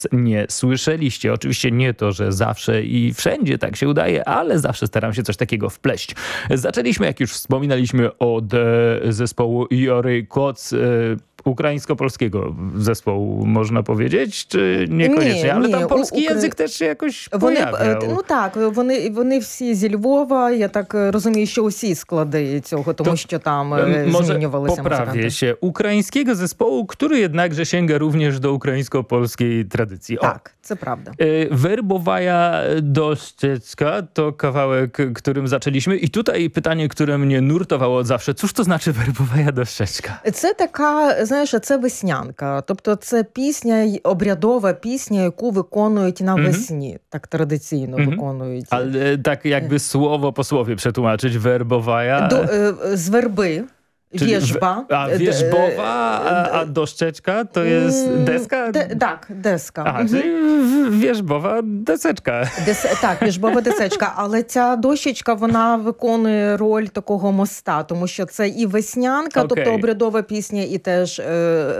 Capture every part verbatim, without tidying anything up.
nie słyszeliście. Oczywiście nie to, że zawsze i wszędzie tak się udaje, ale zawsze staram się coś takiego wpleść. Zaczęliśmy, jak już wspominaliśmy, od e, zespołu Jory Koc, e, ukraińsko-polskiego zespołu, można powiedzieć, czy niekoniecznie? Ні, ale ні, tam polski Ukra... język też się jakoś вони, pojawiał. Ну так, вони, вони всі зі Львова, я так розумію, що усі склади цього, тому To, що там może змінювалися poprawię музиканти. się. Ukraińskiego zespołu, który jednakże sięga również do ukraińsko-polskiej tradycji. O, Так, це правда. y, Werbowaja Dościecka to kawałek, którym zaczęliśmy. I tutaj pytanie, które mnie nurtowało od zawsze. Cóż to znaczy Werbowaja Dościecka? Це така, знаєш, це веснянка. Тобто це пісня, обрядова пісня, яку виконують навесні. Так традиційно Mhm. виконують. Ale tak jakby słowo po słowie przetłumaczyć. Werbowaja... До, е, з верби. Czyli Wierzba. w- A wierzbowa, a, a doszczeczka to jest deska? Де, так, деска. Aha, Мгм. czyli w- wierzbowa deseczka. Дес, так, віжбова десечка. Але ця дощечка, вона виконує роль такого моста, тому що це і веснянка, Окей. тобто обрядова пісня, і теж е,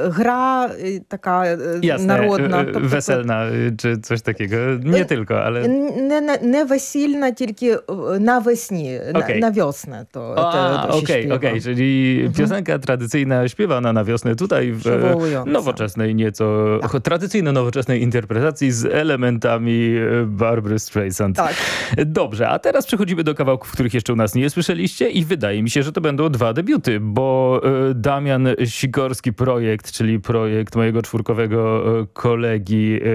гра і така е, Jasne, народна. y, Тобто, weselna y, czy coś takiego. Nie Y, tylko, ale... не, не, не весільна, тільки е, навесні, Окей. на, на весне. То, A, то, що okej, śpiewa. okej, czyli piosenka tradycyjna śpiewana na wiosnę tutaj w e, Przywołująca. nowoczesnej nieco, tradycyjno-nowoczesnej interpretacji z elementami e, Barbry Streisand. Tak. Dobrze, a teraz przechodzimy do kawałków, których jeszcze u nas nie słyszeliście i wydaje mi się, że to będą dwa debiuty, bo e, Damian Sikorski projekt, czyli projekt mojego czwórkowego e, kolegi, e,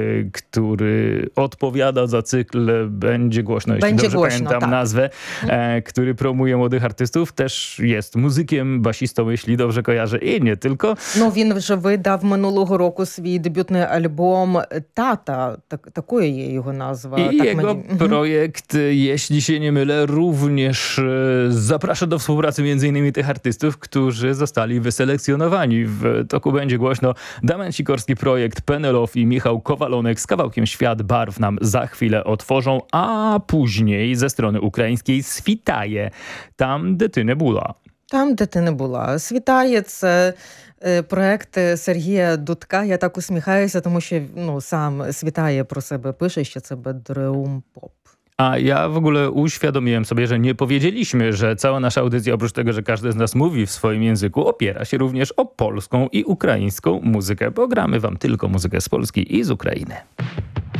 który odpowiada za cykl Będzie Głośno, jeśli Będzie dobrze głośno, pamiętam tak. nazwę, e, który promuje młodych artystów, też jest muzykiem, basistą, jeśli dobrze kojarzę, i nie tylko. Ну, він вже видав минулого року свій дебютний альбом «Тата». Так, такою є його назва. I так jego мені- Мгм. projekt, jeśli się nie mylę, również e, zaprasza do współpracy między innymi tych artystów, którzy zostali wyselekcjonowani. W toku Będzie Głośno Damian Sikorski projekt, Penelope i Michał Kowalonek z kawałkiem Świat Barw nam za chwilę otworzą, a później ze strony ukraińskiej Svitaje, tam Detyne Bula. Там, де ти не була. «Світає» – це е, проект Сергія Дудка. Я так усміхаюся, тому що ну, сам «Світає» про себе пише, що це бедроум-поп. A ja w ogóle uświadomiłem sobie, że nie powiedzieliśmy, że cała nasza audycja, oprócz tego, że każdy z nas mówi w swoim języku, opiera się również o polską i ukraińską muzykę, bo gramy wam tylko muzykę z Polski i z Ukrainy.